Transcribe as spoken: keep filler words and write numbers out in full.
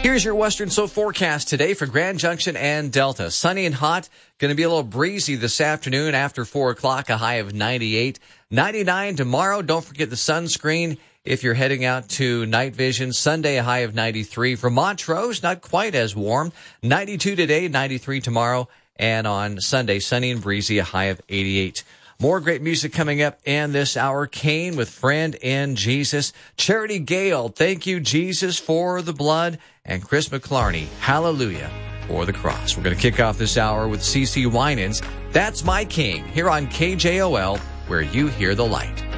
Here's your Western So forecast today for Grand Junction and Delta. Sunny and hot. Going to be a little breezy this afternoon after four o'clock, a high of ninety-eight. ninety-nine tomorrow. Don't forget the sunscreen if you're heading out to night vision. Sunday, a high of ninety-three. For Montrose, not quite as warm. ninety-two today, ninety-three tomorrow. And on Sunday, sunny and breezy, a high of eighty-eight. More great music coming up in this hour. Kane with Friend in Jesus. Charity Gale, Thank You, Jesus, for the blood. And Chris McClarney, Hallelujah, for the cross. We're going to kick off this hour with C C Winans. That's My King, here on K J O L, where you hear the light.